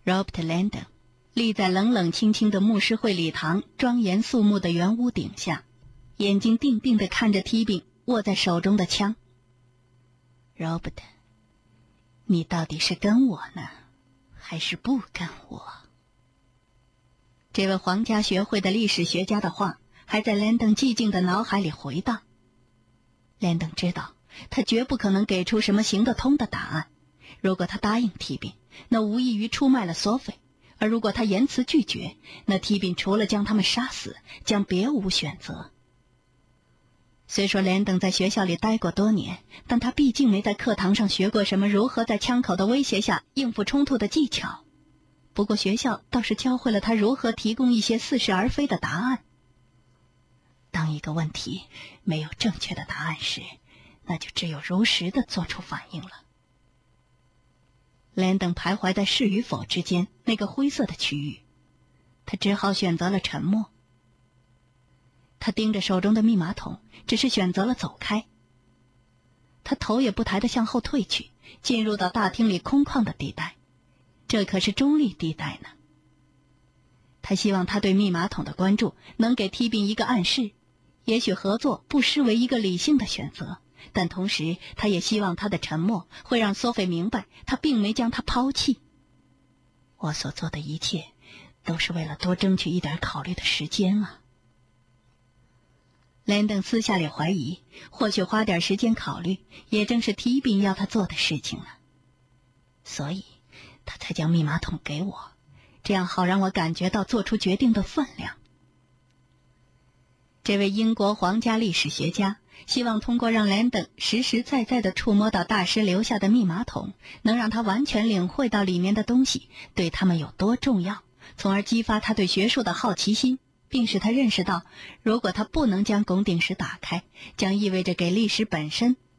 Robert Landon 立在冷冷清清的牧师会礼堂庄严肃穆的圆屋顶下，眼睛定定地看着 Tibin 握在手中的枪。Robert， 你到底是跟我呢，还是不跟我？这位皇家学会的历史学家的话还在兰登寂静的脑海里回荡。兰登知道他绝不可能给出什么行得通的答案，如果他答应 Tibin， 那无异于出卖了索菲，而如果他言辞拒绝，那 Tibin 除了将他们杀死，将别无选择。虽说兰登在学校里待过多年，但他毕竟没在课堂上学过什么如何在枪口的威胁下应付冲突的技巧。不过学校倒是教会了他如何提供一些似是而非的答案。当一个问题没有正确的答案时，那就只有如实地做出反应了。兰登徘徊在是与否之间那个灰色的区域，他只好选择了沉默。他盯着手中的密码筒，只是选择了走开。他头也不抬地向后退去，进入到大厅里空旷的地带，这可是中立地带呢。他希望他对密码筒的关注能给 Tibin 一个暗示，也许合作不失为一个理性的选择，但同时他也希望他的沉默会让索菲明白他并没将他抛弃。我所做的一切都是为了多争取一点考虑的时间啊。兰登私下里怀疑，或许花点时间考虑也正是 Tibin 要他做的事情呢，所以他才将密码筒给我，这样好让我感觉到做出决定的分量。这位英国皇家历史学家希望通过让兰登实实在在地触摸到大师留下的密码筒，能让他完全领会到里面的东西对他们有多重要，从而激发他对学术的好奇心，并使他认识到，如果他不能将拱顶石打开，将意味着给历史本身